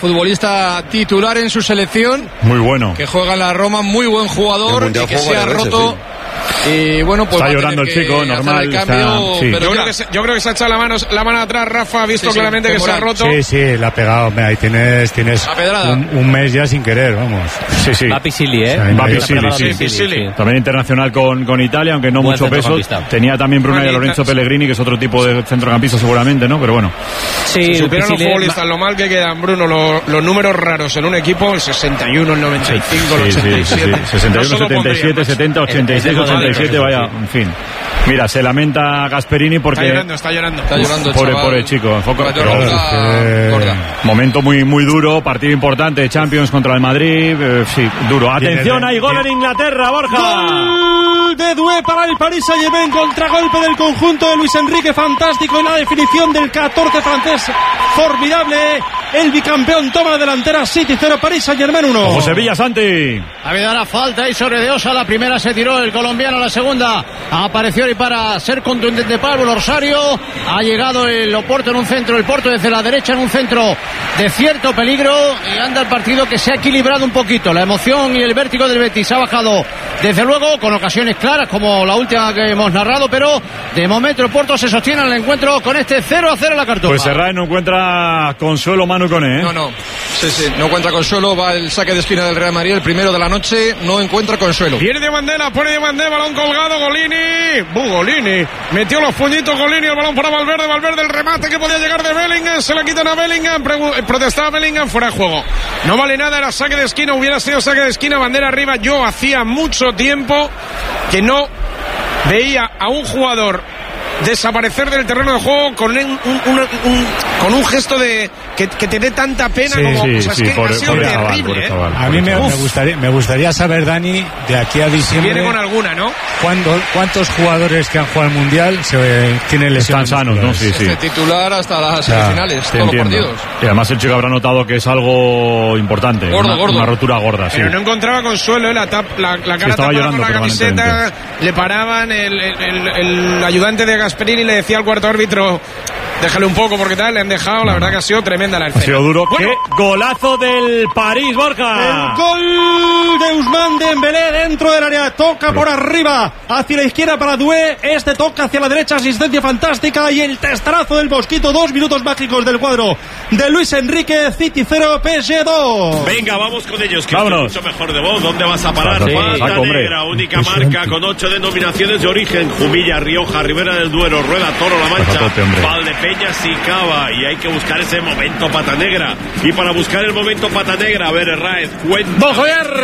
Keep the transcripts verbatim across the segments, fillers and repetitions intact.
futbolista titular en su selección. Muy bueno. Que juega en la Roma, muy buen jugador y que se ha roto. Y bueno, pues está llorando el chico, normal. El cambio, está, sí. pero yo, creo que se, yo creo que se ha echado la mano, la mano atrás. Rafa ha visto sí, claramente sí, que se ha roto. Sí, sí, la ha pegado. Ahí tienes, tienes un, un mes ya sin querer, vamos. Sí, sí. Va Pisili, ¿eh? Va Pisili, sí. Pisili. También internacional con, con Italia, aunque no Buen mucho peso. Tenía también Brunei y Lorenzo Pellegrini, que es otro tipo de centrocampista seguramente, ¿no? Pero bueno. Sí, si supieran los futbolistas lo mal que quedan, Bruno, lo, los números raros en un equipo, el sesenta y uno, el noventa y cinco, el ochenta y siete. Sí, sí, sí. sesenta y uno, setenta y siete, setenta, ochenta y seis, ochenta y siete, vaya, en fin. Mira, se lamenta Gasperini porque... Está llorando, está llorando. Está llorando el pobre, chaval. pobre chico. Enfoca, pero, eh, gorda. Momento muy muy duro, partido importante, Champions contra el Madrid, eh, sí, duro. Atención, hay gol en Inglaterra, Borja. Gol de Doué para el Paris Saint-Germain, contragolpe del conjunto de Luis Enrique, fantástico en la definición del catorce francés, formidable. El bicampeón toma la delantera, City cero, Paris Saint-Germain uno. Ojo Sevilla, Santi. Ha habido una falta y sobre de Osa, la primera se tiró el colombiano, la segunda apareció y para ser contundente Pablo Rosario ha llegado el Oporto en un centro, el Porto desde la derecha en un centro de cierto peligro y anda el partido que se ha equilibrado un poquito. La emoción y el vértigo del Betis ha bajado desde luego con ocasiones claras como la última que hemos narrado, pero de momento el Porto se sostiene en el encuentro con este cero a cero en la Cartuja. Pues Serrat no encuentra consuelo Manu Koné, ¿eh? No, no, sí, sí, no encuentra consuelo, va el saque de esquina del Real Madrid, el primero de la noche, no encuentra consuelo. Viene de Mandela, pone de Mandela, balón colgado, Golini, Bu Golini, metió los puñitos Golini, el balón para Valverde, Valverde el remate que podía llegar de Bellingham, se la quitan a Bellingham, protestaba Bellingham, fuera de juego. No vale nada, era saque de esquina, hubiera sido saque de esquina, bandera arriba. Yo hacía mucho tiempo que no veía a un jugador desaparecer del terreno de juego con un, un, un, un, con un gesto de que, que te dé tanta pena sí, como sí, o sea, sí, es que por, ha sido por terrible, chaval, ¿eh? A mí me, me, gustaría, me gustaría saber, Dani, de aquí a diciembre. Si viene con alguna, ¿no? ¿cuándo, ¿Cuántos jugadores que han jugado al Mundial se tienen lesiones? Están sanos, ¿no? Sí, sí. Este titular hasta las semifinales, sí, todos entiendo. los partidos. Y además el chico habrá notado que es algo importante. Gordo, una, gordo. Una rotura gorda, sí. Pero no encontraba consuelo, ¿eh? la, tap, la, la cara sí, tapada llorando con la camiseta, le paraban, el, el, el, el ayudante de Gasperini le decía al cuarto árbitro, déjale un poco porque tal, le han dejado, la verdad que ha sido tremenda la escena. Ha sido duro. Bueno. ¡Qué golazo del París, Borja! El gol de Ousmane Dembélé dentro del área, toca por arriba, hacia la izquierda para Doué, este toca hacia la derecha, asistencia fantástica y el testarazo del Mosquito, dos minutos mágicos del cuadro de Luis Enrique, City cero, P S G dos. Venga, vamos con ellos, que vámonos. es mucho mejor de vos. ¿Dónde vas a parar? Sí, Pata saco, Negra, única marca con ocho denominaciones de origen: Jumilla, Rioja, Ribera del Duero, Rueda, Toro, La Mancha, Valdepeñas y Cava. Y hay que buscar ese momento Pata Negra. Y para buscar el momento Pata Negra, a ver, Herráez, cuenta.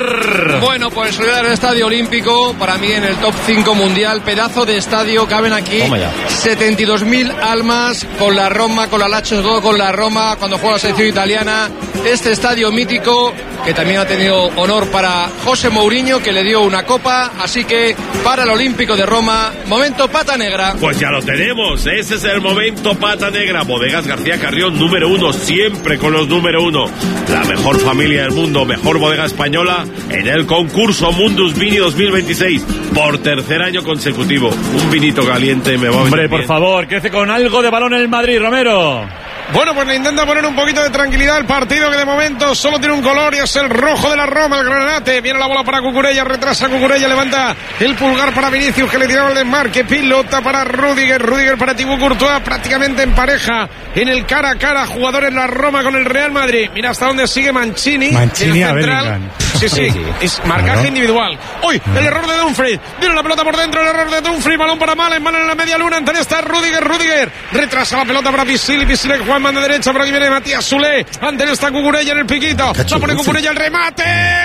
Bueno, pues el Estadio Olímpico, para mí en el top cinco mundial, pedazo de estadio, caben aquí setenta y dos mil almas, con la Roma, con la Lazio, todo con la Roma, cuando juega la selección italiana. Este estadio mítico, que también ha tenido honor para José Mourinho, que le dio una copa, así que para el Olímpico de Roma, momento Pata Negra. Pues ya lo tenemos, ese es el momento Pata Negra. Bodegas García Carrión, número uno, siempre con los número uno. La mejor familia del mundo, mejor bodega española en el concurso Mundus Vini dos mil veintiséis, por tercer año consecutivo. Un vinito caliente me va a venir Hombre, por bien. favor, crece con algo de balón en el Madrid, Romero. Bueno, pues le intenta poner un poquito de tranquilidad al partido, que de momento solo tiene un color y es el rojo de la Roma, el granate. Viene la bola para Cucurella, retrasa Cucurella, levanta el pulgar para Vinicius, que le tiraba el desmarque, pilota para Rüdiger, Rüdiger para Thibaut Courtois, prácticamente en pareja, en el cara a cara, jugadores la Roma con el Real Madrid. Mira hasta dónde sigue Mancini, Mancini el a central. Bellingham. Sí, sí, es marcaje claro. individual. Uy, el error de Dumfries, viene la pelota por dentro, el error de Dumfries, balón para Malen, Malen en la media luna, antes está Rüdiger, Rüdiger, retrasa la pelota para Pisili, Pisili que juega en banda derecha, por aquí viene Matías Soulé, antes está Cucurella en el piquito, la pone Cucurella, el remate,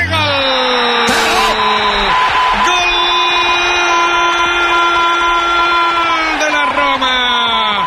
gol, gol de la Roma,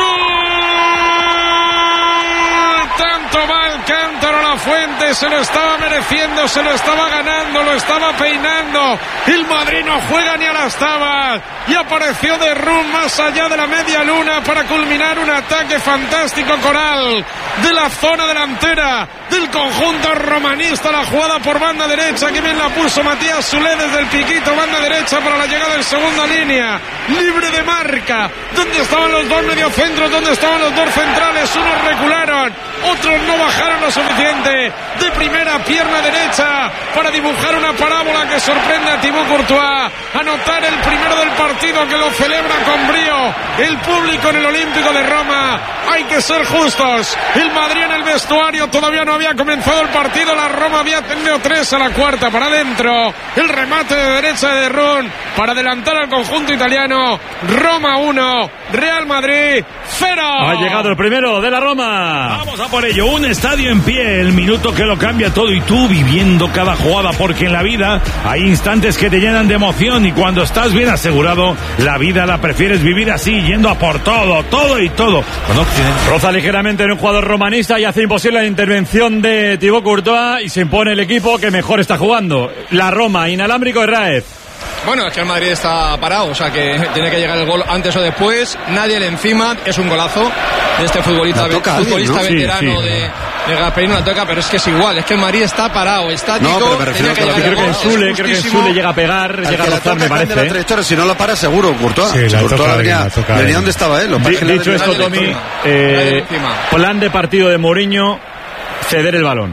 gol, tanto va el cántaro a la fuente, se lo estaba mereciendo, se lo estaba ganando, lo estaba peinando, el Madrid no juega ni a las tabas, y apareció de Rum más allá de la media luna para culminar un ataque fantástico coral de la zona delantera, del conjunto romanista. La jugada por banda derecha, que bien la puso Matías Soler desde el piquito, banda derecha para la llegada en segunda línea, libre de marca. ¿Dónde estaban los dos mediocentros? ¿Dónde estaban los dos centrales? Unos recularon, otros no bajaron lo suficiente. De primera, pierna derecha, para dibujar una parábola que sorprende a Thibaut Courtois. Anotar el primero del partido, que lo celebra con brío el público en el Olímpico de Roma. Hay que ser justos. El Madrid en el vestuario todavía no había comenzado el partido. La Roma había tenido tres a la cuarta para adentro. El remate de derecha de De Roon para adelantar al conjunto italiano. Roma uno, Real Madrid cero. Ha llegado el primero de la Roma. Vamos a por ello. Un estadio en pie, el minuto que lo cambia todo, y tú viviendo cada jugada, porque en la vida hay instantes que te llenan de emoción, y cuando estás bien asegurado, la vida la prefieres vivir así, yendo a por todo, todo y todo. Roza ligeramente en un jugador romanista y hace imposible la intervención de Thibaut Courtois, y se impone el equipo que mejor está jugando. La Roma, inalámbrico Herráez. Bueno, es que el Madrid está parado, o sea que tiene que llegar el gol antes o después. Nadie le encima, es un golazo de este futbolista, toca futbolista alguien, ¿no? veterano sí, sí. de, de Gasperini, la toca, pero es que es igual, es que el Madrid está parado, estático. No, pero me refiero que, que creo que en Sule, creo que en Sule llega a pegar, al llega a rozar, me parece. La trayectoria, si no la para seguro, Courtois. Sí, la Courtois toca venía, bien, la toca venía bien. donde estaba él. D- dicho esto, Tommy, eh, plan de partido de Mourinho, ceder el balón.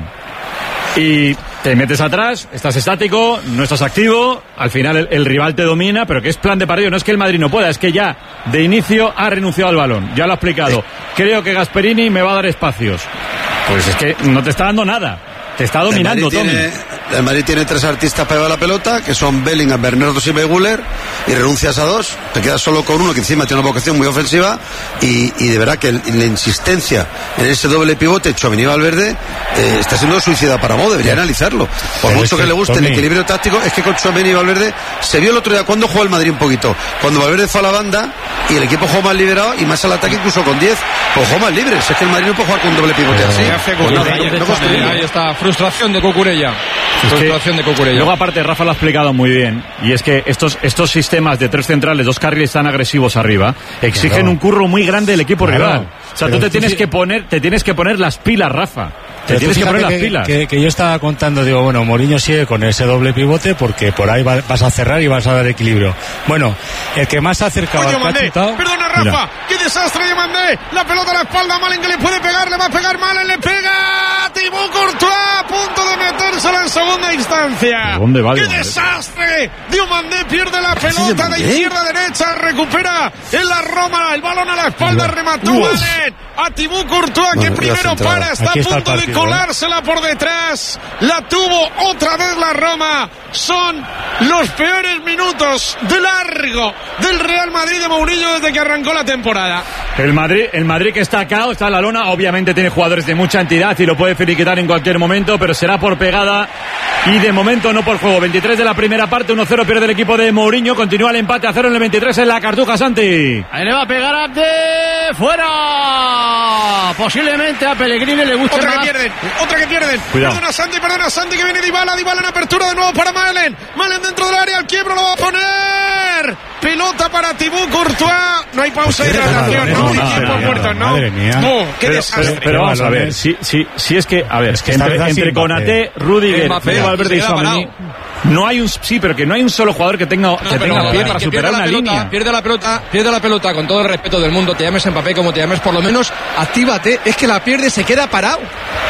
Y te metes atrás, estás estático, no estás activo, al final el, el rival te domina, pero que es plan de partido, no es que el Madrid no pueda, es que ya de inicio ha renunciado al balón, ya lo ha explicado. Creo que Gasperini me va a dar espacios. Pues es que no te está dando nada, te está dominando, Tommy. Tiene, el Madrid tiene tres artistas para llevar la pelota, que son Bellingham, Bernardo Silva y Güler, y renuncias a dos, te quedas solo con uno que encima tiene una vocación muy ofensiva, y, y de verdad que el, la insistencia en ese doble pivote Tchouaméni y Valverde eh, está siendo suicida para Mo, debería analizarlo. Por Pero mucho que, que le guste Tommy. El equilibrio táctico, es que con Tchouaméni y Valverde se vio el otro día cuando jugó el Madrid un poquito, cuando Valverde fue a la banda y el equipo jugó más liberado y más al ataque, incluso con diez, pues jugó más libre. Es que el Madrid no puede jugar con un doble pivote así. Pues nada, no, ahí está, frustración de Cucurella. Frustración de Cucurella. Luego aparte Rafa lo ha explicado muy bien, y es que estos estos sistemas de tres centrales, dos carriles tan agresivos arriba, exigen claro. un curro muy grande del equipo claro. rival. O sea, Pero tú te tienes sí... que poner te tienes que poner las pilas, Rafa. Te Pero tienes que poner las que, pilas. Que, que yo estaba contando, digo, bueno, Mourinho sigue con ese doble pivote porque por ahí va, vas a cerrar y vas a dar equilibrio. Bueno, el que más se ha acercado al cachutado... Perdona, Rafa, mira. ¡Qué desastre de Mandé! La pelota a la espalda, Malen que le puede pegar, le va a pegar Malen, le pega Thibaut Courtois, a punto de metérsela en segunda instancia. ¿Dónde va? ¡Qué desastre! Diomandé pierde la pelota de izquierda a derecha, recupera en la Roma, el balón a la espalda, remató Malen a Thibaut Courtois, bueno, que primero para, está a punto de colársela por detrás, la tuvo otra vez la Roma. Son los peores minutos de largo del Real Madrid de Mourinho desde que arrancó la temporada. El Madrid, el Madrid que está acá, está en la lona, obviamente tiene jugadores de mucha entidad y lo puede finiquitar en cualquier momento, pero será por pegada y de momento no por juego. veintitrés de la primera parte, uno cero pierde el equipo de Mourinho, continúa el empate a cero en el veintitrés en la Cartuja, Santi. Ahí le va a pegar a de fuera. Posiblemente a Pellegrini le guste otra más. Que pierden, otra que pierden. Cuidado. Perdona Santi, perdona Santi, que viene Dybala, Dybala en apertura de nuevo para Malen. Malen dentro del área, el quiebro lo va a poner. Pelota para Thibaut Courtois. No hay pausa de hidratación, no, hay tiempo muerto, ¿no? Madre mía. No, qué pero, desastre. Pero, pero vamos a ver, si, si, si es que, a ver, es que entre, entre Konaté, Rudiger, Valverde y Tchouaméni, no hay un, sí, pero que no hay un solo jugador que tenga, no, que tenga no, pie para superar una pelota, línea. Pierde la pelota, pierde la pelota con todo el respeto del mundo, te llames Mbappé como te llames, por lo menos actívate, es que la pierde, se queda parado.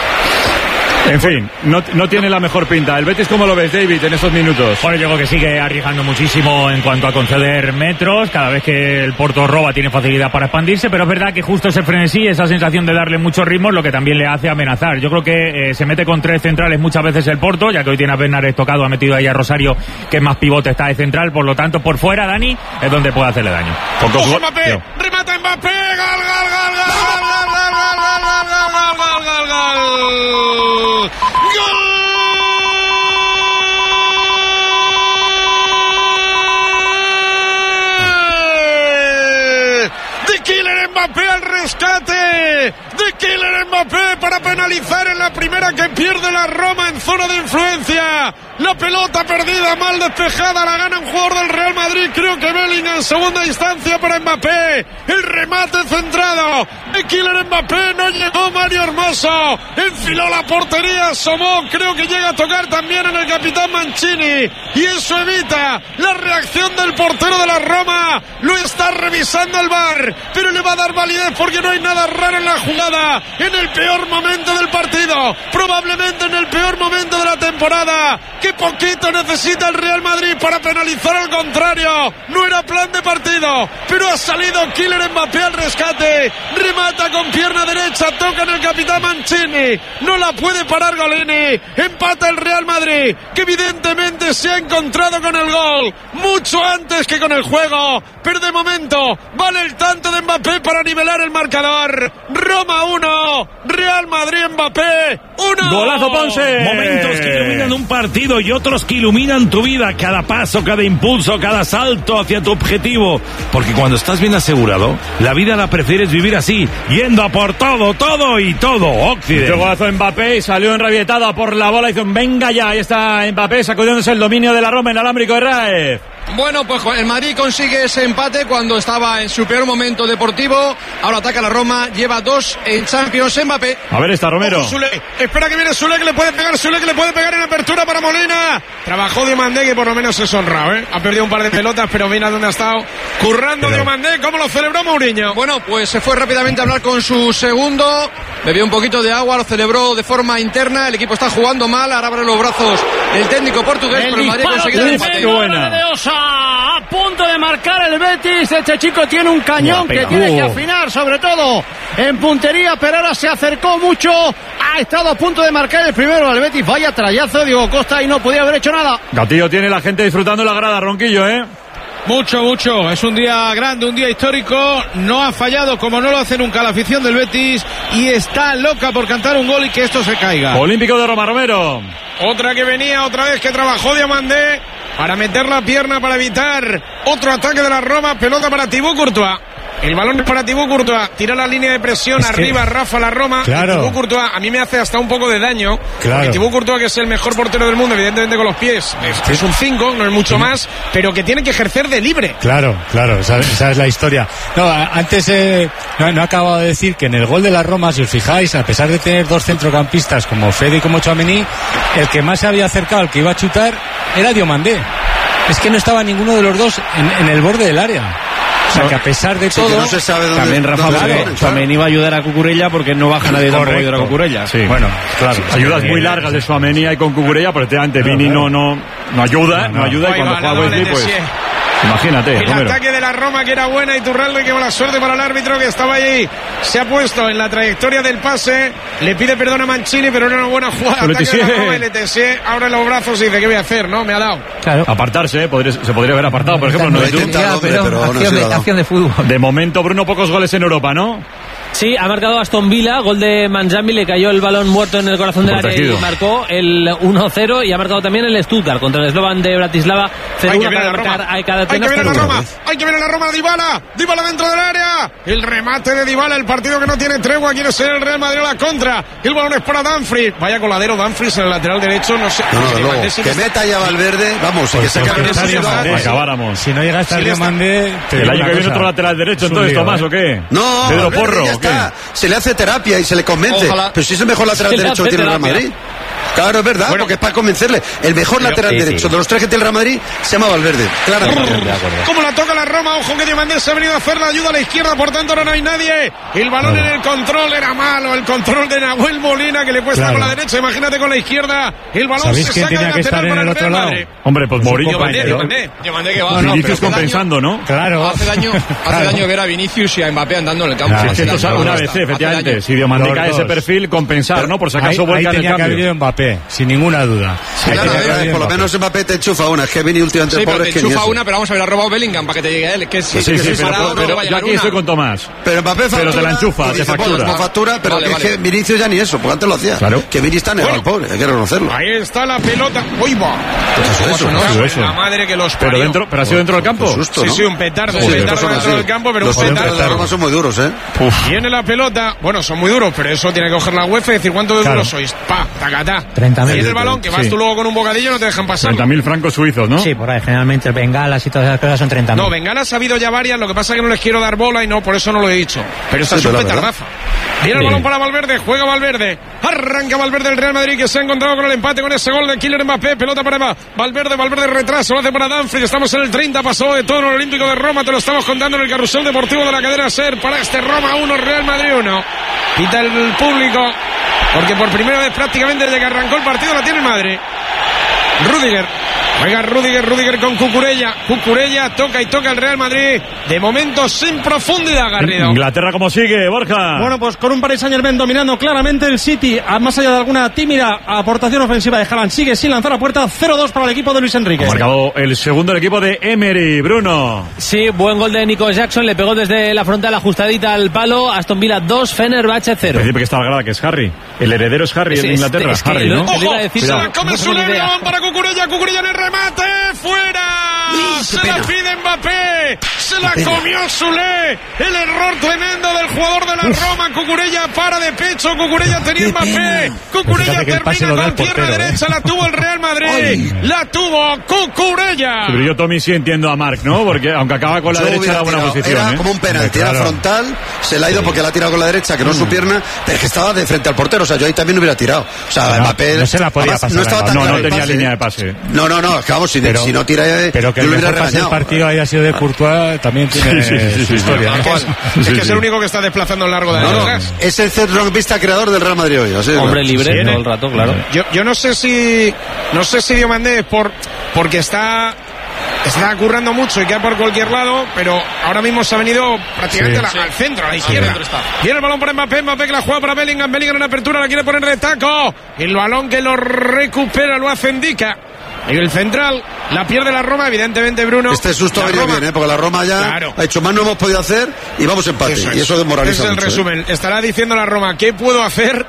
En fin, no, no tiene la mejor pinta. ¿El Betis cómo lo ves, David, en estos minutos? Bueno, yo creo que sigue arriesgando muchísimo en cuanto a conceder metros. Cada vez que el Porto roba tiene facilidad para expandirse, pero es verdad que justo ese frenesí, esa sensación de darle mucho ritmo es lo que también le hace amenazar. Yo creo que eh, se mete con tres centrales muchas veces el Porto, ya que hoy tiene a Bernard tocado, ha metido ahí a Rosario, que es más pivote, está de central, por lo tanto por fuera, Dani, es donde puede hacerle daño. Poco ¡Ojo, Mbappé! ¡Remata Mbappé! ¡Gol, gol, gol, gol, gol, gol, gol, gol, gol, gol, gol! ¡Gol! ¡De Kylian Mbappé al rescate! ¡De Kylian Mbappé para penalizar en la primera que pierde la Roma en zona de influencia! La La pelota perdida, mal despejada, la gana un jugador del Real Madrid, creo que Bellingham en segunda instancia para Mbappé. El remate centrado de Kylian Mbappé, no llegó Mario Hermoso, enfiló la portería, asomó, creo que llega a tocar también en el capitán Mancini, y eso evita la reacción del portero de la Roma. Lo está revisando el V A R, pero le va a dar validez porque no hay nada raro en la jugada, en el peor momento del partido, probablemente en el peor momento de la temporada. Qué poquito necesita el Real Madrid para penalizar al contrario. No era plan de partido, pero ha salido Kylian Mbappé al rescate, remata con pierna derecha, toca en el capitán Mancini, no la puede parar Golini, empata el Real Madrid, que evidentemente se ha encontrado con el gol mucho antes que con el juego, pero de momento vale el tanto de Mbappé para nivelar el marcador. Roma uno, Real Madrid Mbappé uno. Golazo Ponce. Momentos que iluminan un partido y otros que iluminan tu vida, cada paso, cada impulso, cada salto hacia tu objetivo, porque cuando estás bien asegurado, la vida la prefieres vivir así, yendo a por todo, todo y todo. Occidente. Golazo Mbappé y salió enrabietado por la bola, hizo un venga ya, ahí está Mbappé sacudiéndose el dominio de la Roma en alámbrico de Raez. Bueno, pues el Madrid consigue ese empate cuando estaba en su peor momento deportivo. Ahora ataca la Roma, lleva dos en Champions Mbappé. A ver, está Romero. Ojo, Sule. Espera que viene Sule, que le puede pegar, Sule, que le puede pegar en apertura para Molina. Trabajó Diomandé, que por lo menos es honrado, ¿eh? Ha perdido un par de pelotas, pero mira dónde ha estado currando pero... Diomandé. ¿Cómo lo celebró Mourinho? Bueno, pues se fue rápidamente a hablar con su segundo, bebió un poquito de agua, lo celebró de forma interna. El equipo está jugando mal, ahora abre los brazos el técnico portugués, el pero el Madrid ha conseguido el empate. Buena. A punto de marcar el Betis. Este chico tiene un cañón que tiene que afinar, sobre todo en puntería, pero ahora se acercó mucho. Ha estado a punto de marcar el primero al Betis. Vaya trayazo, Diego Costa, y no podía haber hecho nada. Gatillo tiene la gente disfrutando la grada, Ronquillo, ¿eh? Mucho, mucho. Es un día grande, un día histórico. No ha fallado como no lo hace nunca la afición del Betis y está loca por cantar un gol y que esto se caiga. Olímpico de Roma, Romero. Otra que venía, otra vez que trabajó Diomandé para meter la pierna para evitar otro ataque de la Roma. Pelota para Thibaut Courtois. El balón es para Thibaut Courtois. Tira la línea de presión, es arriba, que... Rafa la Roma. Claro. Thibaut Courtois a mí me hace hasta un poco de daño. Claro. Porque Thibaut Courtois, que es el mejor portero del mundo, evidentemente con los pies, es, es un cinco, no es mucho sí. más, pero que tiene que ejercer de libre. Claro, claro, esa, esa es la historia. No, antes eh, no, no acabo de decir que en el gol de la Roma, si os fijáis, a pesar de tener dos centrocampistas como Fede y como Tchouaméni, el que más se había acercado al que iba a chutar era Diomandé. Es que no estaba ninguno de los dos en, en el borde del área. O sea, que a pesar de sí, todo... No se sabe dónde, también Rafa Tchouaméni iba a ayudar a Cucurella porque no baja nadie tampoco a ayudar a Cucurella. Sí. Bueno, claro. Ayudas muy largas de Tchouaméni ahí con Cucurella, pero efectivamente Vini no, no, no ayuda, no, no ayuda, y cuando juega Wesley, pues... Imagínate, el Romero. Ataque de la Roma que era buena, Iturralde, que mala suerte para el árbitro que estaba allí. Se ha puesto en la trayectoria del pase, le pide perdón a Mancini, pero era una buena jugada. Ataque de la Roma, y Letessier abre los brazos y dice, ¿qué voy a hacer? No, me ha dado. Claro. Apartarse, ¿eh? Podría, se podría haber apartado, por ejemplo. No, no intentado, pero, pero acción, no de, acción de fútbol. De momento, Bruno, pocos goles en Europa, ¿no? Sí, ha marcado Aston Villa, gol de Manjami, le cayó el balón muerto en el corazón del área y marcó el uno cero, y ha marcado también el Stuttgart contra el Slovan de Bratislava. Hay que ver a la Roma, hay que ver a la Roma, hay que ver a la Roma, Dybala, Dybala dentro del área, el remate de Dybala, el partido que no tiene tregua, quiere ser el Real Madrid a la contra, el balón es para Dumfries, vaya coladero Dumfries en el lateral derecho, no sé. No, no, luego, que meta ya Valverde, vamos, y que se acabe de acabáramos. Si no llega hasta el Diomandé, el año que viene otro lateral derecho, entonces Tomás, ¿o qué? No, Pedro Porro, ¿o qué? Se le hace terapia y se le convence. Ojalá. Pero si es el mejor lateral se derecho que tiene el Real Madrid. Claro, es verdad, bueno, porque es para convencerle. El mejor pero, lateral sí, derecho sí. de los tres que tiene el Real Madrid se llama Valverde. Claro. Como la toca la Roma, ojo que Diomandé se ha venido a hacer la ayuda a la izquierda, por tanto ahora no hay nadie. El balón no. en el control era malo, el control de Nahuel Molina que le cuesta claro. con la derecha, imagínate con la izquierda. El balón se saca de lateral para el Real Madrid. Hombre, pues Mourinho. Diomandé que va. Vinicius compensando, ¿no? Claro. Hace daño, hace daño ver a Vinicius y a Mbappé andando en el campo. Es que esto sabe una vez, efectivamente. Si Diomandé cae ese perfil, compensar, ¿no? Por si acaso vuelca en el cambio. Ahí tenía que haber ido Mbappé, sin ninguna duda. Sí, claro, ver, por lo menos Mbappé te enchufa una. Es que Vini últimamente sí, pobre te es que enchufa una, pero vamos a ver, ha robado Bellingham para que te llegue a él. Que sí, sí, sí, pero, parado, pero, no pero yo aquí estoy con Tomás. Pero Mbappé factura, pero te la enchufa, te factura. Bueno, factura, pero vale, que, vale. que Vinicius ya ni eso, porque antes lo hacía. Claro. Que Vini está negado, bueno, pobre, hay que reconocerlo. Ahí está la pelota. ¡Uy, va! Eso, eso, no, eso. La madre que los pero dentro, pero ha sido dentro del campo. Susto, sí, sí, un petardo, un petardo dentro del campo, pero un petardo. Los Roma son muy duros, ¿eh? Viene la pelota. Bueno, son muy duros, pero eso tiene que coger la UEFA y decir cuánto de duros sois. Pa, tacatá. treinta mil. Y el balón, que vas sí. tú luego con un bocadillo, no te dejan pasar. treinta mil francos suizos, ¿no? Sí, por ahí, generalmente bengalas y todas esas cosas son treinta mil. No, bengalas ha habido ya varias, lo que pasa es que no les quiero dar bola y no, por eso no lo he dicho. Pero esta sí, es un petardazo. Viene el balón para Valverde, juega Valverde. Arranca Valverde el Real Madrid, que se ha encontrado con el empate con ese gol de Kylian Mbappé. Pelota para Valverde, Valverde retraso, lo hace para Danfries. Estamos en el treinta, pasó de todo en el Olímpico de Roma. Te lo estamos contando en el carrusel deportivo de la cadena SER. Para este Roma uno, Real Madrid uno. Pita el público, porque por primera vez prácticamente desde que arrancó el partido la tiene el Madrid. Rüdiger. Juega Rüdiger, Rüdiger con Cucurella. Cucurella toca y toca el Real Madrid. De momento sin profundidad, Garrido. Inglaterra, ¿cómo sigue, Borja? Bueno, pues con un Paris Saint-Germain dominando claramente el City, más allá de alguna tímida aportación ofensiva de Haaland, sigue sin lanzar a puerta. Cero dos para el equipo de Luis Enrique. Ha marcado el segundo el equipo de Emery, Bruno. Sí, buen gol de Nico Jackson, le pegó desde la frontal ajustadita al palo. Aston Villa dos, Fenerbahce cero. Principio que está la grada, que es Harry. El heredero es Harry sí, en Inglaterra. Es que Harry, ¿no? ¡Ojo! Se la come su balón para Cucurella. Cucurella en el remate. ¡Fuera! ¡Sí, se pena. La pide Mbappé. Se la comió Soulé. El error tremendo del jugador de la Roma. Cucurella para de pecho. Cucurella tenía Mbappé. Cucurella termina con pierna derecha. ¿eh? La tuvo el Real Madrid. Ay. La tuvo Cucurella. Sí, pero yo, Tommy, sí entiendo a Marc, ¿no? Porque aunque acaba con la yo derecha, era buena posición. Era ¿eh? como un penalti. Era claro. Frontal. Se la ha ido sí. porque la ha tirado con la derecha, que no es mm. su pierna. Pero es que estaba de frente al portero. O sea, yo ahí también hubiera tirado. O sea, no, Mbappé. No se la podía pasar. No estaba tan No, claro no tenía pase, línea de pase. No, no, no. Es que vamos, si, pero, si no tira. Pero que el mejor pase del partido haya sido de Courtois también tiene sí, sí, sí, su historia. Sí, sí, sí. Es que sí, es el único que está desplazando a lo largo de la no, no, es el centrocampista creador del Real Madrid hoy. Así, hombre ¿no? libre todo el rato, claro. Yo, yo no sé si no sé si Diomandé es por porque está está currando mucho y queda por cualquier lado, pero ahora mismo se ha venido prácticamente sí, a la, sí. al centro, a la izquierda. Sí, viene el balón para Mbappé, Mbappé que la juega para Bellingham, Bellingham en apertura, la quiere poner de taco. El balón que lo recupera lo hace Ndika. Y el central la pierde la Roma, evidentemente, Bruno. Este susto ha venido bien, ¿eh? Porque la Roma ya claro. ha hecho más, no hemos podido hacer y vamos a empate. Eso y eso desmoraliza Ese es el mucho, resumen. ¿eh? Estará diciendo la Roma, ¿qué puedo hacer?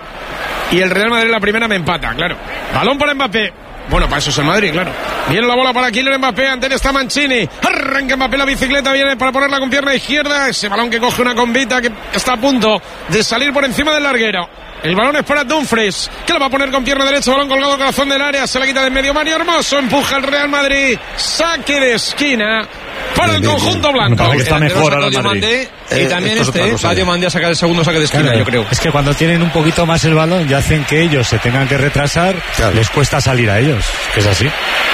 Y el Real Madrid la primera me empata, claro. Balón para Mbappé. Bueno, para eso es el Madrid, claro. Viene la bola para Kylian Mbappé, ante él está Mancini. Arranca Mbappé la bicicleta, viene para ponerla con pierna izquierda. Ese balón que coge una combita que está a punto de salir por encima del larguero. El balón es para Dumfries, que lo va a poner con pierna derecha, balón colgado corazón del área, se la quita de en medio Mario Hermoso, empuja el Real Madrid, saque de esquina para el conjunto blanco. Que está mejor ahora el Madrid. Mandé, y eh, también este, Sadio Mandé a sacar el segundo saque de esquina, claro, yo creo. Es que cuando tienen un poquito más el balón y hacen que ellos se tengan que retrasar, claro. les cuesta salir a ellos, que es así.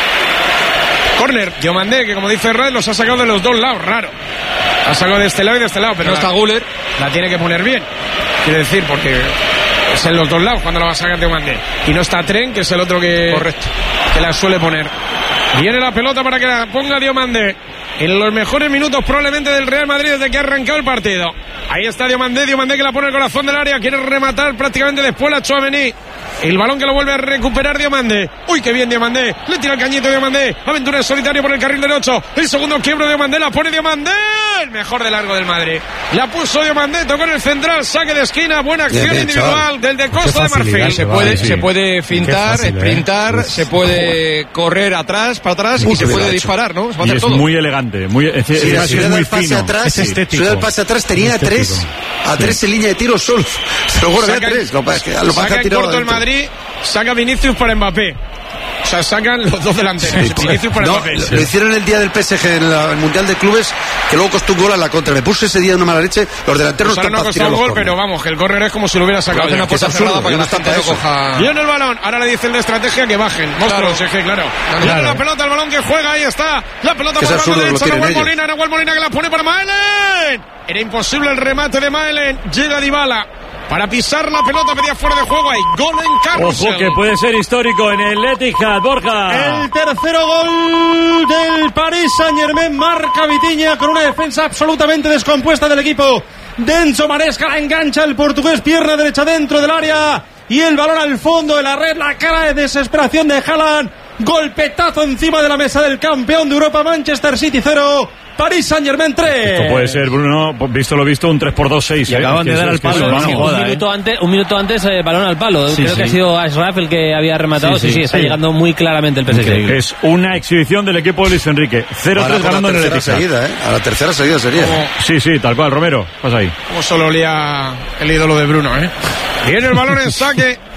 Corner, Diomandé, que como dice Red, los ha sacado de los dos lados, raro. Ha sacado de este lado y de este lado, pero no está Guller. La tiene que poner bien, quiere decir, porque es en los dos lados cuando la va a sacar Diomandé. Y no está Tren, que es el otro que, correcto, que la suele poner. Viene la pelota para que la ponga Diomandé. En los mejores minutos probablemente del Real Madrid desde que ha arrancado el partido. Ahí está Diomandé, Diomandé que la pone al corazón del área, quiere rematar prácticamente después la Tchouaméni. El balón que lo vuelve a recuperar Diomandé. Uy, qué bien Diomandé. Le tira el cañito Diomandé. Aventura en solitario por el carril derecho. El segundo quiebro de Diomandé. La pone Diomandé. El mejor de largo del Madrid. La puso Diomandé. Tocó en el central. Saque de esquina. Buena acción bien, individual chaval. Del de Costa de Marfil. Se puede, sí. se puede fintar, fácil, sprintar, eh. se puede correr atrás, para atrás. Uy, y se puede disparar, ¿no? Se y es todo. muy elegante. Muy, es, sí, es, si es muy pase fino. Atrás, es estético. Si el pase atrás tenía tres. A tres en línea de tiro solo. Seguro que tres. Lo que lo saca en corto el Madrid. Saca Vinicius para Mbappé. O sea, sacan los dos delanteros. Sí, Vinicius para no, Mbappé. Lo, lo hicieron el día del P S G en la, el Mundial de Clubes, que luego costó un gol a la contra. Me puse ese día de una mala leche. Los delanteros pues no están para tirar los gol, pero vamos, que el córner es como si lo hubiera sacado. Hace una puerta cerrada para que la gente no coja. Viene el balón. Ahora le dice el de estrategia que bajen. Monstruos, es que claro. Viene la pelota, el balón que juega. Ahí está. La pelota por el lado derecho. Nahuel Molina, Nahuel Molina que la pone para Maelen. Era imposible el remate de Maelen. Llega Dybala para pisar la pelota, pedía fuera de juego. Hay gol en Carrusel. Ojo que puede ser histórico en el Etihad, Borja. El tercero gol del Paris Saint-Germain marca Vitinha con una defensa absolutamente descompuesta del equipo de Enzo Maresca. La engancha el portugués, pierna derecha dentro del área y el balón al fondo de la red. La cara de desesperación de Haaland. Golpetazo encima de la mesa del campeón de Europa. Manchester City cero, Paris Saint-Germain tres. Esto puede ser, Bruno, visto lo visto, un tres por dos seis. Y acaban ¿eh? de dar al palo. No, sí, joda, un, minuto eh. antes, un minuto antes, eh, balón al palo. Sí, Creo sí. que ha sido Ashraf el que había rematado. Sí, sí, sí, sí está sí. llegando muy claramente el P S G. Increíble. Es una exhibición del equipo de Luis Enrique. cero tres ganando en el Etihad. Seguida, ¿eh? A la tercera seguida sería. Como... Sí, sí, tal cual. Romero, pasa ahí. Como solo olía el ídolo de Bruno, ¿eh? Viene el balón en saque.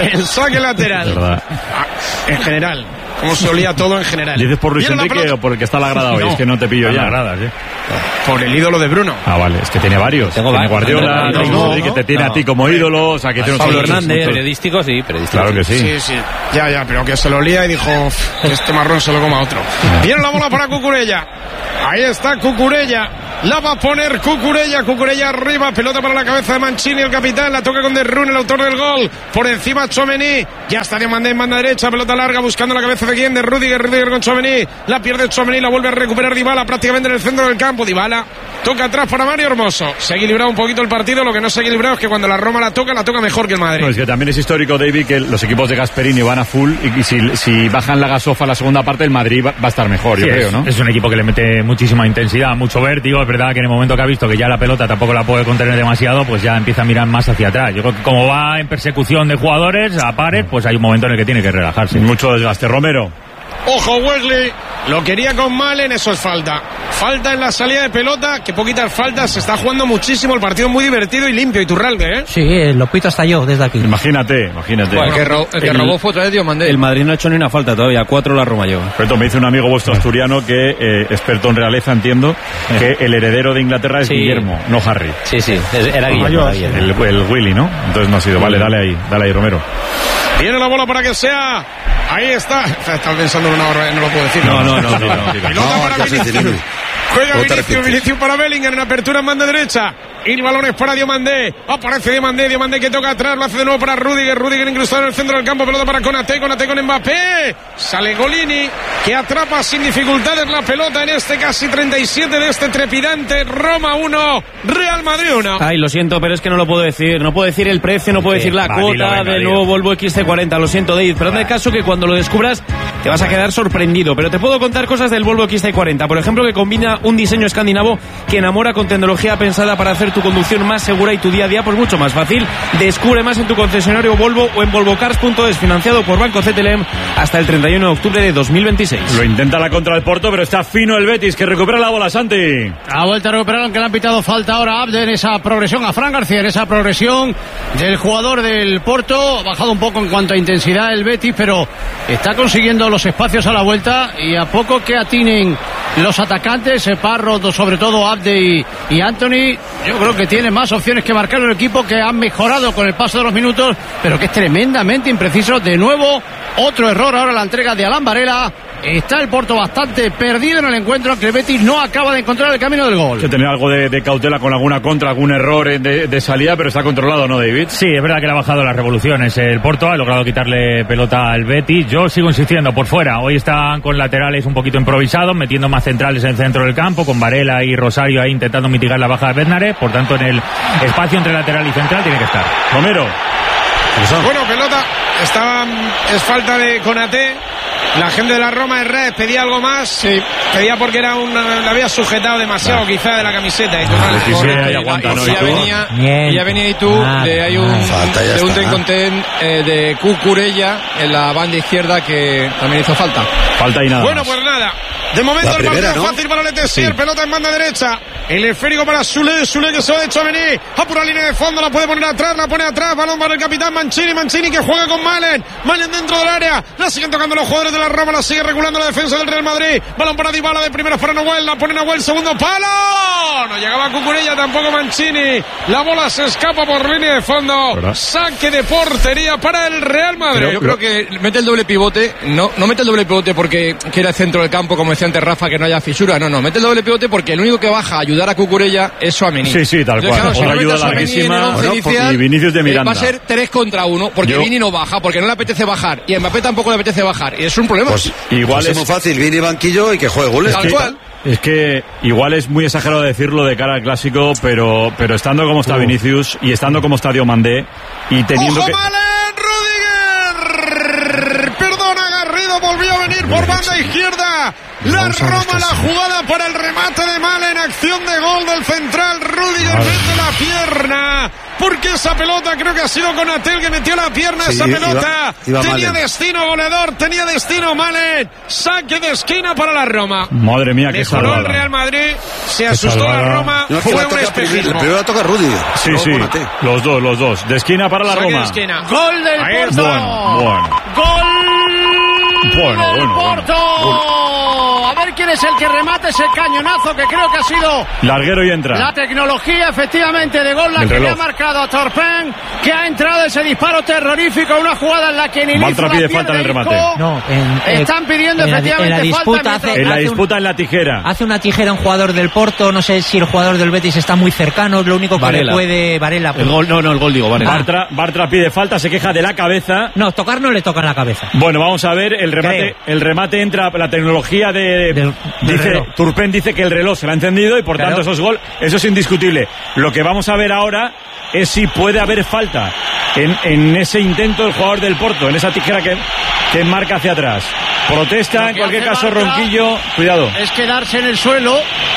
El saque lateral. Verdad. En general. Como se olía todo en general. ¿Dices por Luis Enrique o por el que está la grada hoy? No. Es que no te pillo ya. Gradas, ¿eh? Por el ídolo de Bruno. Ah, vale, es que tiene varios. Tengo tiene Guardiola, no, Luis no, Enrique no, te tiene no. a ti como ídolo, o sea, que tiene Pablo muchos, Hernández, muchos. periodístico, sí, periodístico. Claro que sí. Sí, sí. Ya, ya, pero que se lo olía y dijo, este marrón se lo coma otro. Viene la bola para Cucurella. Ahí está Cucurella. La va a poner Cucurella. Cucurella arriba. Pelota para la cabeza de Mancini, el capitán. La toca con De Roon, el autor del gol. Por encima Tchouaméni. Ya está Diomandé en banda derecha. Pelota larga buscando la cabeza de quién. De Rüdiger. Rüdiger con Tchouaméni. La pierde Tchouaméni. La vuelve a recuperar Dybala prácticamente en el centro del campo. Dybala toca atrás para Mario Hermoso. Se ha equilibrado un poquito el partido. Lo que no se ha equilibrado es que cuando la Roma la toca, la toca mejor que el Madrid. No, es que también es histórico, David, que los equipos de Gasperini van a full y, y si, si bajan la gasofa a la segunda parte, el Madrid va, va a estar mejor, Sí, yo es, creo, ¿no? Es un equipo que le mete muchísima intensidad, mucho vértigo. Es verdad que en el momento que ha visto que ya la pelota tampoco la puede contener demasiado, pues ya empieza a mirar más hacia atrás. Yo creo que como va en persecución de jugadores a pares, pues hay un momento en el que tiene que relajarse. Mucho desgaste. Romero. Ojo, Wesley, lo quería con Malen, eso es falta. Falta en la salida de pelota, que poquitas faltas, se está jugando muchísimo, el partido muy divertido y limpio, Iturralde, ¿eh? Sí, el Lopito hasta yo desde aquí. Imagínate, imagínate. Bueno, el que, ro el que el, robó fue otra vez Diomandé. El Madrid no ha hecho ni una falta todavía, cuatro la Roma lleva. Pero me dice un amigo vuestro asturiano que, eh, experto en realeza, entiendo, que el heredero de Inglaterra es Sí. Guillermo, no Harry. Sí, sí, era Guillermo. El, el Willy, ¿no? Entonces no ha sido. Vale, dale ahí, dale ahí, Romero. Viene la bola para que sea. Ahí está. Estaba pensando en una hora, no lo puedo decir. No, no, no, no, no, no. Pelota para Vinicius. Juega Vinicius, Vinicius para Bellingham en apertura en banda derecha. Y el balón es para Diomandé. Aparece Diomandé, Diomandé que toca atrás, lo hace de nuevo para Rüdiger. Rüdiger incrustado en el centro del campo, pelota para Konaté, Konaté con Mbappé. Sale Golini, que atrapa sin dificultades la pelota en este casi treinta y siete de este trepidante. Roma uno, Real Madrid uno. Ay, lo siento, pero es que no lo puedo decir. No puedo decir el precio, no puedo decir la va, cuota dilo, venga, del dilo. nuevo Volvo X C cuarenta. Lo siento, David, pero hazme caso que cuando lo descubras te vas a quedar sorprendido. Pero te puedo contar cosas del Volvo X C cuarenta. Por ejemplo, que combina un diseño escandinavo que enamora con tecnología pensada para hacer tu conducción más segura y tu día a día pues mucho más fácil. Descubre más en tu concesionario Volvo o en volvocars punto es, financiado por Banco C T L M hasta el treinta y uno de octubre de dos mil veintiséis. Lo intenta la contra del Porto, pero está fino el Betis, que recupera la bola, Santi. Ha vuelto a recuperar, aunque le han pitado falta ahora a Abde en esa progresión, a Fran García, en esa progresión del jugador del Porto. Ha bajado un poco en cuanto a intensidad el Betis, pero está consiguiendo los espacios a la vuelta y a poco que atinen los atacantes, Parro, sobre todo Abde y, y Anthony, yo creo que tiene más opciones que marcar el equipo, que han mejorado con el paso de los minutos, pero que es tremendamente impreciso. De nuevo, otro error ahora la entrega de Alan Varela. Está el Porto bastante perdido en el encuentro, aunque el Betis no acaba de encontrar el camino del gol. Que tener algo de, de cautela con alguna contra, algún error de, de salida, pero está controlado, ¿no, David? Sí, es verdad que le ha bajado las revoluciones. El Porto ha logrado quitarle pelota al Betis. Yo sigo insistiendo por fuera. Hoy están con laterales un poquito improvisados, metiendo más centrales en el centro del campo, con Varela y Rosario ahí intentando mitigar la baja de Bednarek. Por tanto, en el espacio entre lateral y central tiene que estar. Romero. Bueno, pelota. Estaba, es falta de Konaté. La gente de la Roma Herrera pedía algo más. Sí. Pedía porque era un, le había sujetado demasiado, nah. quizá, de la camiseta. Y tú, ah, sí, sí, y aguanta, ¿no? Y ya venía, y ya venía y tú, ah, de, hay un, falta, de un está, ten eh, de Cucurella en la banda izquierda que también hizo falta. Falta y nada. Bueno, más. pues nada. De momento la el primera, partido ¿no? fácil para el Etesier, sí. Pelota en banda derecha. El esférico para Sule, Sule que se va de Tchouaméni. A pura línea de fondo, la puede poner atrás, la pone atrás. Balón para el capitán Mancini, Mancini que juega con Malen. Malen dentro del área. La siguen tocando los jugadores de la Roma, la sigue regulando la defensa del Real Madrid. Balón para Dybala de primera para Nahuel, la pone Nahuel, segundo palo. No llegaba Cucurella, tampoco Mancini. La bola se escapa por línea de fondo. ¿verdad? Saque de portería para el Real Madrid. Pero yo creo que mete el doble pivote. No, no mete el doble pivote porque quiere el centro del campo, como decía antes Rafa, que no haya fisura. No, no, mete el doble pivote porque el único que baja a ayudar a Cucurella es Tchouaméni. Sí, sí, tal cual. Entonces, claro, una si ayuda no larguísima. Bueno, inicial, y Vinicius de Miranda. Eh, va a ser tres contra uno porque Yo... Vini no baja, porque no le apetece bajar. Y a Mbappé tampoco le apetece bajar. Y es un problema. Pues igual pues es... es muy fácil, Vini banquillo y que juegue goles. Tal cual. Es que igual es muy exagerado decirlo de cara al clásico, pero, pero estando como está uh. Vinicius y estando como está Diomandé y teniendo ¡Ojo, que... Malen! ¡Rudiger! Perdona, Garrido volvió a venir por banda izquierda. La Roma, la jugada para el remate de Malen, acción de gol del central. Rudiger mete la pierna porque esa pelota creo que ha sido Konaté que metió la pierna. Sí, esa pelota iba, iba tenía Malen. Destino goleador, tenía destino Malen. Saque de esquina para la Roma. Madre mía, qué salvada. Mejoró el Real Madrid, se asustó la Roma, no, fue un espejismo. Primero la toca Rudy. Sí, sí, Konaté. los dos, los dos. De esquina para la Saque Roma. De esquina. Gol del Ahí, Porto. Bueno, bueno. Gol bueno, del bueno, Porto. Bueno. A ver quién es el que remate ese cañonazo que creo que ha sido larguero y entra. La tecnología, efectivamente, de gol la el que reloj. Le ha marcado a Torpen, que ha entrado ese disparo terrorífico, una jugada en la que ni Bartra pide falta en el remate. No, en, están pidiendo en la, efectivamente en la disputa falta. Hace, en la hace disputa un, en la tijera. Hace una tijera un jugador del Porto, no sé si el jugador del Betis está muy cercano, lo único que Varela. le puede Varela. El gol, no, no, el gol digo, Varela. Bartra, Bartra pide falta, se queja de la cabeza. No, tocar no le toca en la cabeza. Bueno, vamos a ver, el remate, Creo. el remate entra, la tecnología de... Del, dice, del Turpen dice que el reloj se lo ha encendido y por claro. tanto eso es gol, eso es indiscutible. Lo que vamos a ver ahora es si puede haber falta en, en ese intento del jugador del Porto, en esa tijera que, que marca hacia atrás. Protesta, en cualquier caso Ronquillo, cuidado. Es quedarse en el suelo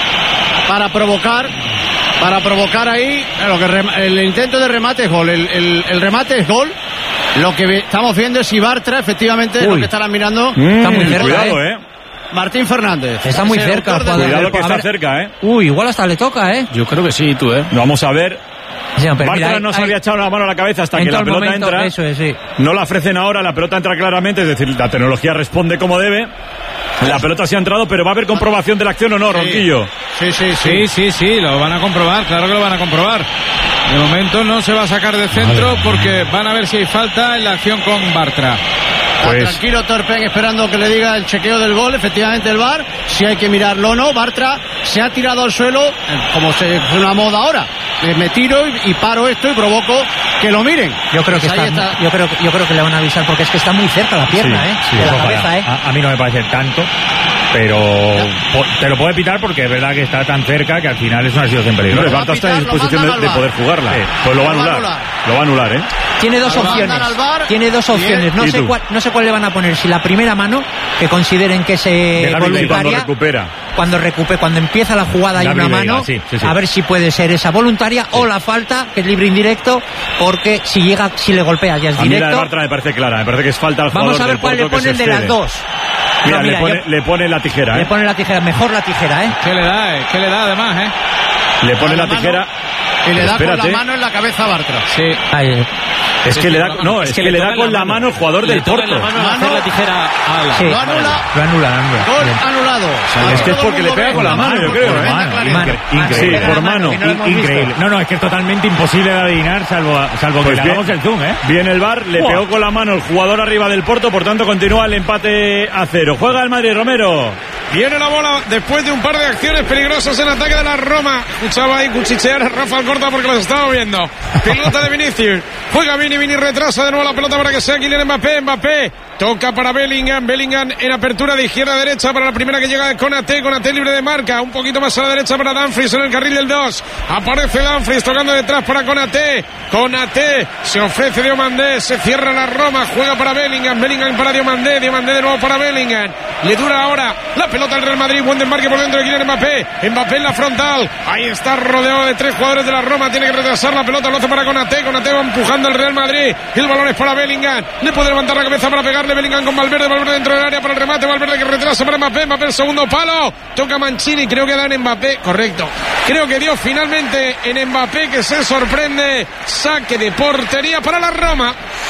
para provocar, para provocar ahí, lo que rem, el intento de remate es gol, el, el, el remate es gol. Lo que estamos viendo es si Bartra, efectivamente, Uy. lo que estarán mirando, mm, está muy cerca. Cuidado, eh. eh. Martín Fernández. Está muy cerca. Cuidado que está cerca, eh. Uy, igual hasta le toca, eh. Yo creo que sí, tú, eh. Vamos a ver. Sí, no, Bartra mira, no hay, se había echado la mano a la cabeza hasta que la pelota momento, entra. Eso es, sí. No la ofrecen ahora, la pelota entra claramente, es decir, la tecnología responde como debe. La pelota sí ha entrado, pero va a haber comprobación de la acción o no, sí. Ronquillo. Sí, sí, sí, sí, sí, sí, lo van a comprobar, claro que lo van a comprobar. De momento no se va a sacar de centro porque van a ver si hay falta en la acción con Bartra. Pues... Tranquilo Torpen esperando que le diga el chequeo del gol, efectivamente el V A R, si hay que mirarlo o no. Bartra se ha tirado al suelo, como se, es una moda ahora. Me tiro y, y paro esto y provoco que lo miren. Yo creo que pues está, está. Yo creo, yo creo que le van a avisar porque es que está muy cerca la pierna, sí, ¿eh? Sí, de la cabeza, ¿eh? A, a mí no me parece tanto. Pero po, te lo puede pitar porque es verdad que está tan cerca que al final es una situación peligrosa. Bartra está en disposición de, de poder jugarla. Sí. Pues lo va a anular. Lo va a anular, ¿eh? Tiene dos opciones. Tiene dos opciones. No sé, cuál, no sé cuál le van a poner. Si la primera mano, que consideren que se voluntaria. Cuando recupera. Cuando recupera, cuando empieza la jugada hay una mano. Sí, sí, sí. A ver si puede ser esa voluntaria sí. o la falta, que es libre indirecto, porque si llega, si le golpea ya es a directo. A mí la de Bartra me parece clara. Me parece que es falta al jugador. Vamos a ver cuál le ponen de las dos. Mira, no, mira, le, pone, yo, le pone la tijera, ¿eh? Le pone la tijera, mejor la tijera, ¿eh? ¿Qué le da, eh? ¿Qué le da además, eh? Le pone la, la tijera. Y le da Espérate. con la mano en la cabeza a Bartra. Sí. Ahí, es que le da, no, es, es que, que le da con la mano el jugador del Porto. La mano, mano, la tijera a la. Sí. Lo anula. Lo anula, anula. Gol anulado. Es que es porque le pega con la mano, yo creo, ¿eh? Increíble. Sí, por mano. Increíble. No, no, es que es totalmente imposible de adivinar, salvo, salvo que le hagamos el zoom, ¿eh? Viene el V A R, le pegó con la mano el jugador arriba del Porto, por tanto continúa el empate a cero. Juega el Madrid, Romero. Viene la bola después de un par de acciones peligrosas en ataque de la Roma. Escuchaba ahí cuchichear a Rafa Alcorta porque los estaba viendo. Pelota de Vinicius. Juega Vini, Vini retrasa de nuevo la pelota para que sea Kylian Mbappé. Mbappé toca para Bellingham. Bellingham en apertura de izquierda a derecha para la primera que llega de Konaté. Konaté libre de marca. Un poquito más a la derecha para Dumfries en el carril del dos. Aparece Dumfries tocando detrás para Konaté. Konaté se ofrece Diomandé. Se cierra la Roma. Juega para Bellingham. Bellingham para Diomandé. Diomandé de nuevo para Bellingham. Le dura ahora la pelota al Real Madrid. Buen desmarque por dentro de Kylian Mbappé. Mbappé en la frontal. Ahí está rodeado de tres jugadores de la Roma. Tiene que retrasar la pelota. Lo hace para Konaté. Konaté va empujando al Real Madrid. El balón es para Bellingham. Le puede levantar la cabeza para pegarle Bellingham con Valverde. Valverde dentro del área para el remate. Valverde que retrasa para Mbappé. Mbappé el segundo palo. Toca Mancini. Creo que da en Mbappé. Correcto. Creo que dio finalmente en Mbappé, que se sorprende. Saque de portería para la Roma.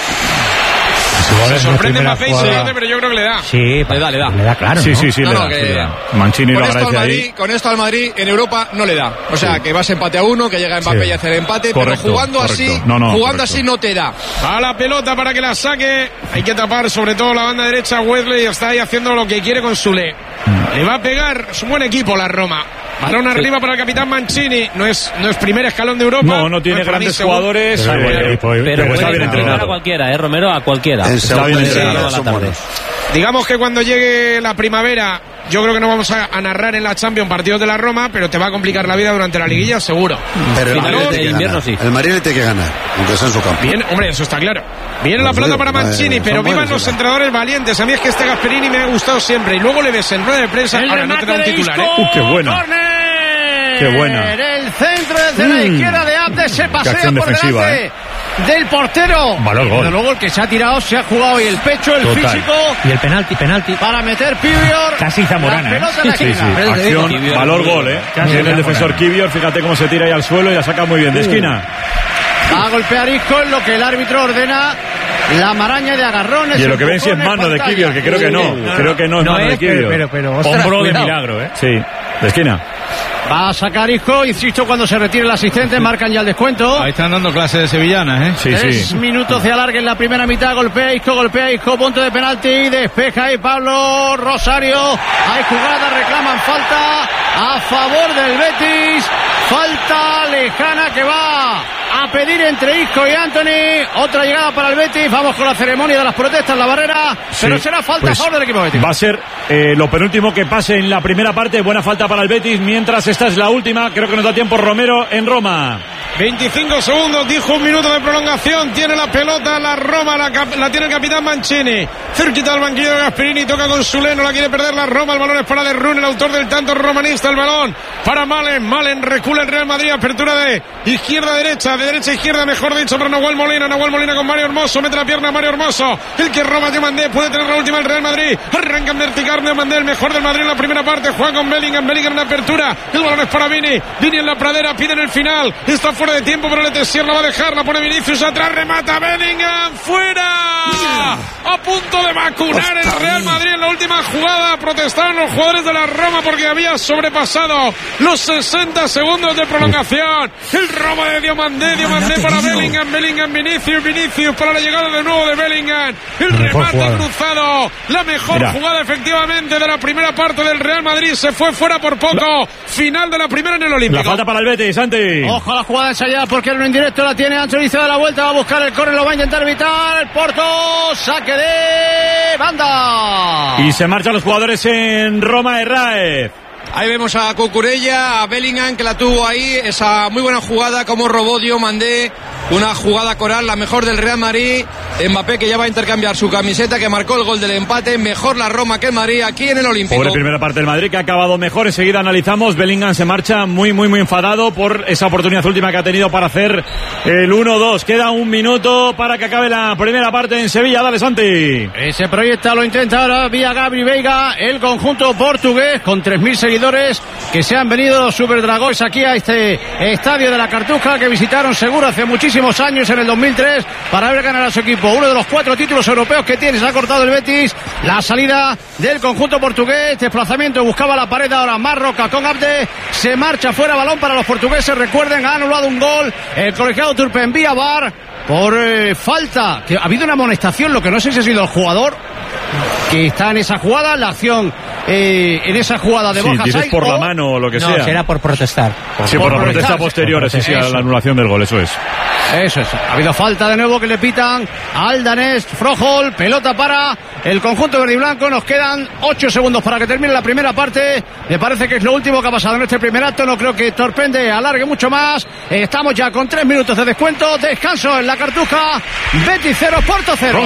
Se sorprende Mbappé y se pierde, pero yo creo que le da. Sí, le da, le da. Le da, claro. Sí, ¿no? sí, sí, no, le, no, da, que le da. Mancini lo agradece Madrid, ahí. Con esto al Madrid en Europa no le da. O sea, sí. que vas empate a uno, que llega Mbappé sí. y hace el empate, correcto, pero jugando correcto. así, no, no, jugando correcto. así no te da. A la pelota para que la saque. Hay que tapar sobre todo la banda derecha. Wesley está ahí haciendo lo que quiere con Sule. Le va a pegar, es un buen equipo la Roma. Balón sí. arriba para el capitán Mancini. No es, no es primer escalón de Europa. No, no tiene no grandes jugadores. Pero, pero, pero, pero, pero está bien entrenado. A cualquiera, ¿eh, Romero? A cualquiera. Está bien entrenado. Sí, digamos que cuando llegue la primavera, yo creo que no vamos a, a narrar en la Champions partidos de la Roma, pero te va a complicar la vida durante la liguilla, seguro. Pero el Madrid, de invierno, sí. el Madrid tiene que ganar, aunque sea en su campo. Bien, hombre, eso está claro. Viene la pelota para Mancini, pero vivan los entrenadores valientes. A mí es que este Gasperini me ha gustado siempre. Y luego le ves en rueda de prensa. El ahora no te da un titular, ¿eh? Uh, qué buena. ¡Corner! Qué buena. El centro desde mm. la izquierda de Abde se pasea por defensiva, delante eh. del portero. Valor gol. Pero luego el que se ha tirado se ha jugado y el pecho, el Total. físico. Y el penalti, penalti. Para meter Kiwior. Casi zamorana, ¿eh? Sí, sí. Acción, Kiwior, valor gol, ¿eh? Casi el defensor Kiwior, fíjate cómo se tira ahí al suelo y la saca muy bien de esquina. Va a golpear Isco en lo que el árbitro ordena. La maraña de agarrones. Y en lo que ven si es mano de Kiwior, que creo que no. no, no creo que no es no mano es, de Kiwior. Pero, pero, pero, ostras, hombro cuidado. de milagro, ¿eh? Sí, de esquina. Va a sacar Isco, insisto, cuando se retire el asistente, marcan ya el descuento. Ahí están dando clases de sevillanas, ¿eh? Sí, Tres sí. minutos de alargue en la primera mitad, golpea Isco, golpea Isco, punto de penalti, despeja ahí Pablo Rosario. Hay jugada, reclaman falta a favor del Betis. Falta lejana que va a pedir entre Isco y Anthony. Otra llegada para el Betis. Vamos con la ceremonia de las protestas en la barrera. Pero sí, será falta pues a favor del equipo Betis. Va a ser eh, lo penúltimo que pase en la primera parte. Buena falta para el Betis. Mientras esta es la última. Creo que nos da tiempo Romero en Roma. veinticinco segundos, dijo un minuto de prolongación. Tiene la pelota la Roma, la, la tiene el capitán Mancini. Cerquita del banquillo de Gasperini, toca con Sule, no la quiere perder la Roma. El balón es para De Rune, el autor del tanto romanista. El balón para Malen, Malen recula el Real Madrid. Apertura de izquierda a derecha, de derecha a izquierda, mejor dicho, para Nahuel Molina. Nahuel Molina con Mario Hermoso, mete la pierna a Mario Hermoso. El que roba Diomandé, puede tener la última el Real Madrid. Arranca en vertical Diomandé, el mejor del Madrid en la primera parte. Juega con Bellingham, Bellingham en apertura. El balón es para Vini, Vini en la pradera, pide en el final. Está fuera de tiempo, pero el Sierra va a dejar, la pone Vinicius atrás, remata Bellingham, fuera. A punto de vacunar el Real Madrid en la última jugada. Protestaron los jugadores de la Roma porque había sobrepasado los sesenta segundos de prolongación. El robo de Diomandé, Diomandé para Bellingham, Bellingham, Vinicius, Vinicius para la llegada de nuevo de Bellingham. El remate cruzado, la mejor Mira. jugada efectivamente de la primera parte del Real Madrid. Se fue fuera por poco. Final de la primera en el Olímpico. La falta para el Betis, Santi. Ojo a la jugada ensayada porque en directo la tiene Anthony, se da la vuelta, va a buscar el córner, lo va a intentar evitar. El Porto, saque de banda. Y se marchan los jugadores en Roma, Herráez. Ahí vemos a Cucurella, a Bellingham que la tuvo ahí, esa muy buena jugada como robó Diomandé, una jugada coral, la mejor del Real Madrid. Mbappé que ya va a intercambiar su camiseta, que marcó el gol del empate, mejor la Roma que el Madrid aquí en el Olímpico. Pobre primera parte del Madrid que ha acabado mejor, enseguida analizamos. Bellingham se marcha muy muy muy enfadado por esa oportunidad última que ha tenido para hacer el uno dos. Queda un minuto para que acabe la primera parte en Sevilla, dale Santi. Ese proyecto lo intenta ahora vía Gabri Veiga, el conjunto portugués con tres mil seguidores que se han venido los Super Dragons aquí a este estadio de la Cartuja que visitaron seguro hace muchísimos años en el dos mil tres para ver ganar a su equipo. Uno de los cuatro títulos europeos que tiene, se ha cortado el Betis. La salida del conjunto portugués, desplazamiento, buscaba la pared ahora Marroca con Abde, se marcha fuera, balón para los portugueses. Recuerden, ha anulado un gol el colegiado turpe en vía V A R por eh, falta, que ha habido una amonestación, lo que no sé si ha sido el jugador que está en esa jugada, la acción eh, en esa jugada de sí, Borja dices Sainz, por o... la mano o lo que no, sea. No, será por protestar. Por, sí, por, por la protesta posterior, sí, sí, a la anulación del gol, eso es. Eso es. Ha habido falta de nuevo que le pitan al danés Froholt. Pelota para el conjunto verde y blanco. Nos quedan ocho segundos para que termine la primera parte. Me parece que es lo último que ha pasado en este primer acto. No creo que Torpende alargue mucho más. Estamos ya con tres minutos de descuento. Descanso en la Cartuja. Betis cero, Porto cero.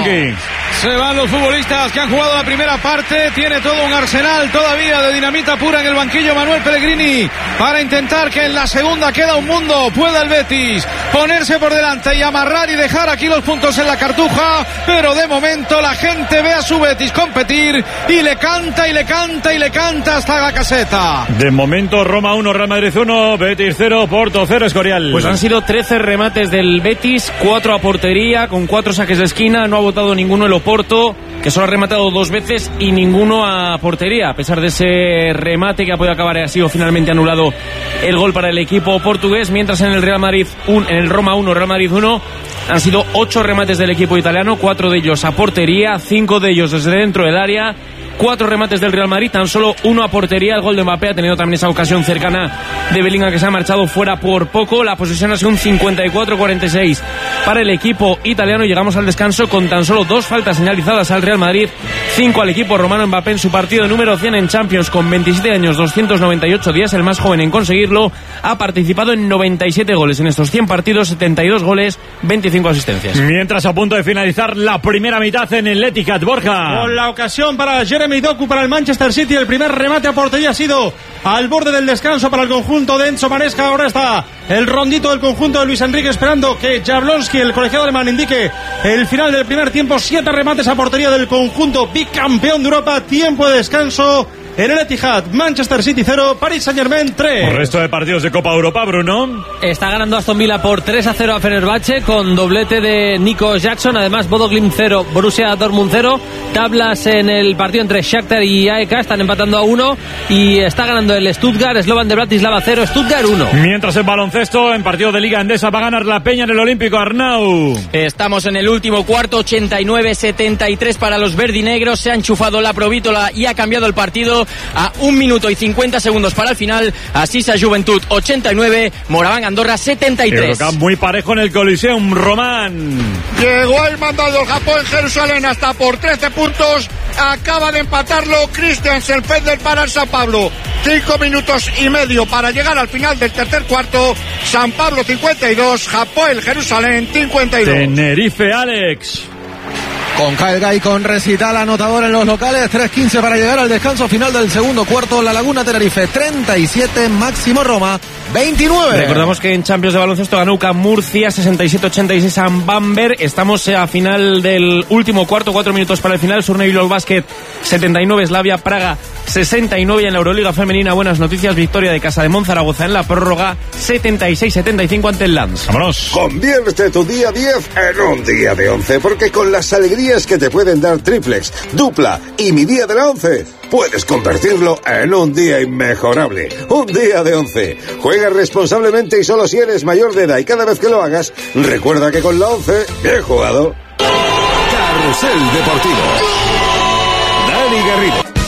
Se van los futbolistas que han jugado la primera parte. Tiene todo un arsenal todavía de dinamita pura en el banquillo Manuel Pellegrini para intentar que en la segunda queda un mundo. Pueda el Betis ponerse por delante y amarrar y dejar aquí los puntos en la Cartuja, pero de momento la gente ve a su Betis competir y le canta y le canta y le canta hasta la caseta. De momento Roma uno, Real Madrid uno, Betis cero, Porto cero, Escorial. Pues han sido trece remates del Betis, cuatro a portería con cuatro saques de esquina, no ha votado ninguno el Oporto, que solo ha rematado dos veces y ninguno a portería. A pesar de ese remate que ha podido acabar, ha sido finalmente anulado el gol para el equipo portugués, mientras en el Real Madrid un, en el Roma uno, Real Madrid uno han sido ocho remates del equipo italiano, cuatro de ellos a portería, cinco de ellos desde dentro del área. Cuatro remates del Real Madrid, tan solo uno a portería. El gol de Mbappé ha tenido también esa ocasión cercana de Bellingham que se ha marchado fuera por poco. La posesión ha sido un cincuenta y cuatro a cuarenta y seis para el equipo italiano. Llegamos al descanso con tan solo dos faltas señalizadas al Real Madrid, cinco al equipo romano. Mbappé en su partido número cien en Champions con veintisiete años, doscientos noventa y ocho días, el más joven en conseguirlo. Ha participado en noventa y siete goles en estos cien partidos, setenta y dos goles, veinticinco asistencias. Mientras a punto de finalizar la primera mitad en el Etihad, Borja. Con la ocasión para Jeremy Jeremy Doku para el Manchester City. El primer remate a portería ha sido al borde del descanso para el conjunto de Enzo Maresca. Ahora está el rondito del conjunto de Luis Enrique esperando que Jablonski, el colegiado alemán, indique el final del primer tiempo. Siete remates a portería del conjunto bicampeón de Europa. Tiempo de descanso en el Etihad. Manchester City cero, Paris Saint-Germain tres. El resto de partidos de Copa Europa, Bruno. Está ganando Aston Villa por tres a cero a Fenerbahce con doblete de Nico Jackson. Además, Bodo Glimt cero, Borussia Dortmund cero. Tablas en el partido entre Shakhtar y A E K, están empatando a uno. Y está ganando el Stuttgart, Slovan de Bratislava cero, Stuttgart uno. Mientras en baloncesto, en partido de Liga Endesa, va a ganar la Peña en el Olímpico. Arnau. Estamos en el último cuarto, ochenta y nueve setenta y tres para los verdinegros. Se ha enchufado la Provítola y ha cambiado el partido a un minuto y cincuenta segundos para el final. Asisa Juventud ochenta y nueve, Moraván Andorra setenta y tres. Eurocup muy parejo en el Coliseum, Román. Llegó el mandado del Japón en Jerusalén hasta por trece puntos. Acaba de empatarlo Christiansen Fedler para el San Pablo. Cinco minutos y medio para llegar al final del tercer cuarto. San Pablo cincuenta y dos, Japón Jerusalén cincuenta y dos. Tenerife, Alex. Con Calga y con recital anotador en los locales, tres quince para llegar al descanso final del segundo cuarto. La Laguna Tenerife treinta y siete, Máximo Roma veintinueve. Recordamos que en Champions de baloncesto ganó U C A M Murcia sesenta y siete ochenta y seis a Bamberg. Estamos a final del último cuarto, cuatro minutos para el final. Surne Bilbao Basket setenta y nueve, Slavia Praga sesenta y nueve. En la Euroliga femenina, buenas noticias, victoria de Casa de Monzaragoza en la prórroga setenta y seis setenta y cinco ante el Lens. Vámonos. Convierte tu día diez en un día de once, porque con las alegrías que te pueden dar triplex, dupla y mi día de la once, puedes convertirlo en un día inmejorable. Un día de once. Juega responsablemente y solo si eres mayor de edad, y cada vez que lo hagas, recuerda que con la once, bien jugado. Carrusel Deportivo. Dani Garrido.